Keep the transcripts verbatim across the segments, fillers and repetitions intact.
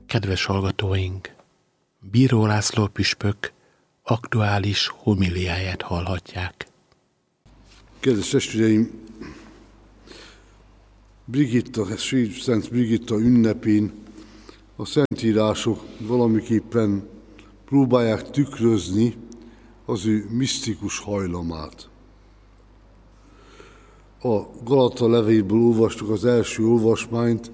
Kedves hallgatóink! Bíró László püspök aktuális homiliáját hallhatják. Kedves testvéreim! Brigitta, Szent Brigitta ünnepén a Szentírások valamiképpen próbálják tükrözni az ő misztikus hajlamát. A Galata levélből olvastuk az első olvasmányt.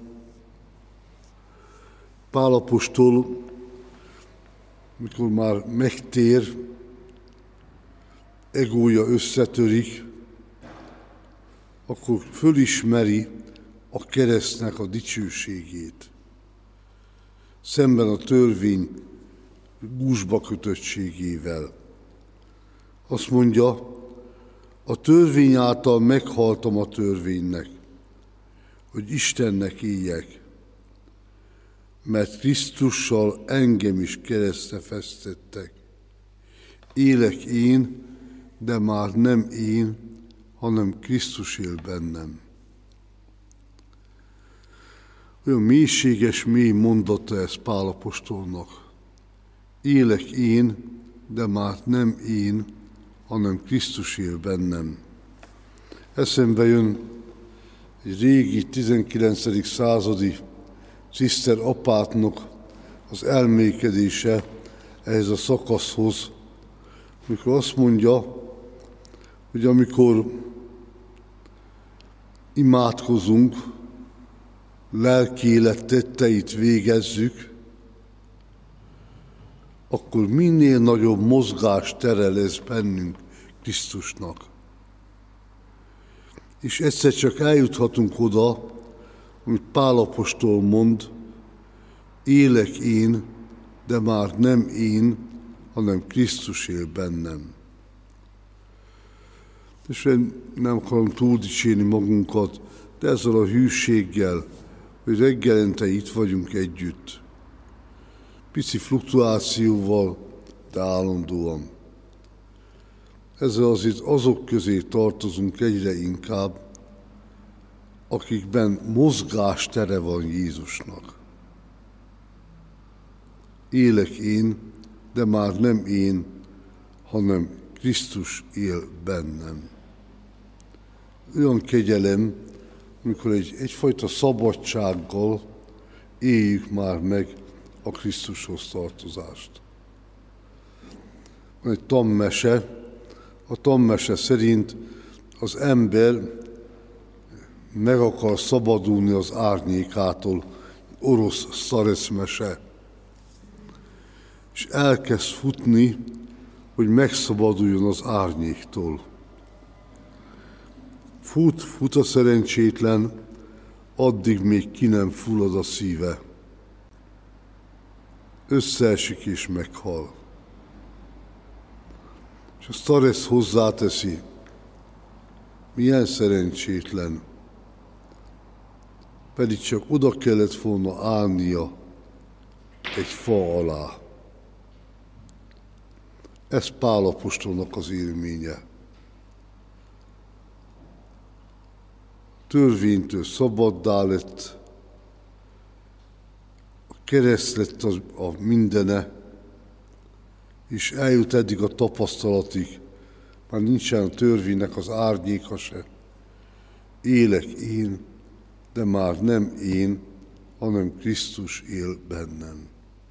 Pál apostol, mikor már megtér, egója összetörik, akkor fölismeri a keresztnek a dicsőségét. Szemben a törvény gúzsba kötöttségével. Azt mondja, a törvény által meghaltam a törvénynek, hogy Istennek éljek, mert Krisztussal engem is keresztre fesztettek. Élek én, de már nem én, hanem Krisztus él bennem. Olyan mélységes, mély mondata ez Pál apostolnak. Élek én, de már nem én, hanem Krisztus él bennem. Eszembe jön egy régi, tizenkilencedik századi Ciszter apátnak az elmékedése ehhez a szakaszhoz, amikor azt mondja, hogy amikor imádkozunk, lelki élet tetteit végezzük, akkor minél nagyobb mozgástere lesz bennünk Krisztusnak. És egyszer csak eljuthatunk oda, amit Pál apostol mond, élek én, de már nem én, hanem Krisztus él bennem. És én nem akarom túl dicsérni magunkat, de ezzel a hűséggel, hogy reggelente itt vagyunk együtt. Pici fluktuációval, de állandóan. Ezzel azért azok közé tartozunk egyre inkább, akikben mozgástere van Jézusnak. Élek én, de már nem én, hanem Krisztus él bennem. Olyan kegyelem, amikor egy, egyfajta szabadsággal éljük már meg a Krisztushoz tartozást. Van egy tanmese, a tanmese szerint az ember meg akar szabadulni az árnyékától, orosz szareszmese, és elkezd futni, hogy megszabaduljon az árnyéktól. Fut, fut a szerencsétlen, addig még ki nem fullad a szíve. Összeesik és meghal. És a szaresz hozzáteszi, milyen szerencsétlen, pedig csak oda kellett volna állnia egy fa alá. Ez Pál apostolnak az élménye. Törvénytől szabaddá lett, a kereszt lett a, a mindene, és eljut eddig a tapasztalatig, már nincsen a törvénynek az árnyéka se. Élek én, de már nem én, hanem Krisztus él bennem.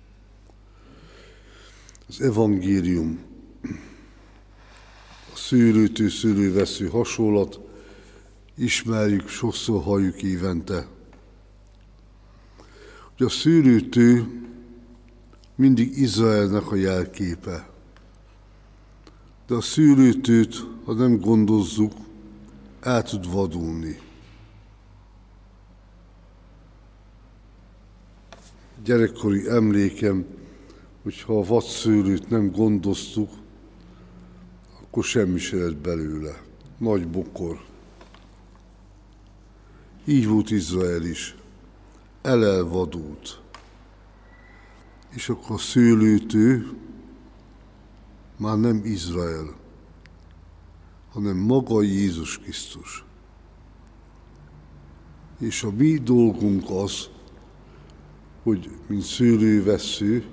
Az evangélium, a szőlőtő szőlővesző hasonlat, ismerjük, sokszor halljuk évente. Hogy a szőlőtő mindig Izraelnek a jelképe. De a szőlőtőt, ha nem gondozzuk, el tud vadulni. Gyerekkori emlékem, hogyha a vadszőlőt nem gondoztuk, akkor semmi se lett belőle. Nagy bokor. Így volt Izrael is. Elelvadult. És akkor a szőlőtő már nem Izrael, hanem maga Jézus Krisztus. És a mi dolgunk az, hogy mint szőlővessző,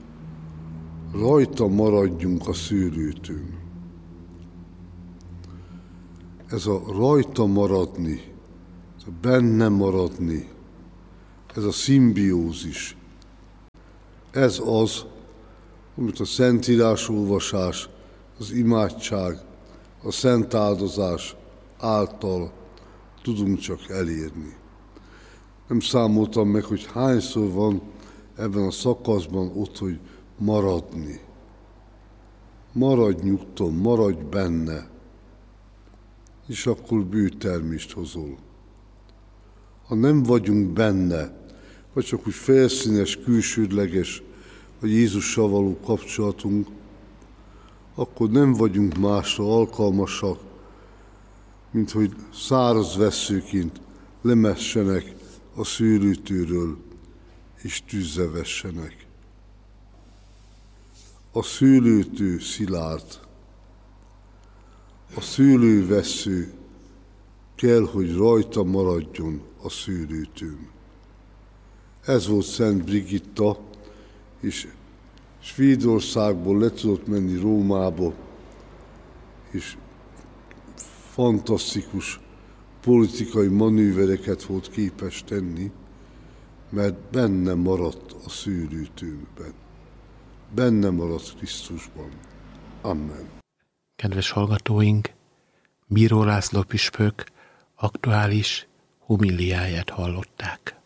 rajta maradjunk a szőlőtőn. Ez a rajta maradni, ez a benne maradni, ez a szimbiózis, ez az, amit a szentírás olvasás, az imádság, a szent áldozás által tudunk csak elérni. Nem számoltam meg, hogy hányszor van ebben a szakaszban ott, hogy maradni. Maradj nyugton, maradj benne, és akkor bő termést hozol. Ha nem vagyunk benne, vagy csak úgy felszínes, külsődleges a Jézussal való kapcsolatunk, akkor nem vagyunk másra alkalmasak, mint hogy száraz vesszőként lemessenek a szőlőtőről, és tűzre vessenek. A szőlőtő szilárd, a szőlővessző kell, hogy rajta maradjon a szőlőtőn. Ez volt Szent Brigitta, és Svédországból le tudott menni Rómába, és fantasztikus politikai manővereket volt képes tenni, mert benne maradt a szőlőtőben. Benne maradt Krisztusban. Amen. Kedves hallgatóink, Bíró László püspök aktuális homiliáját hallották.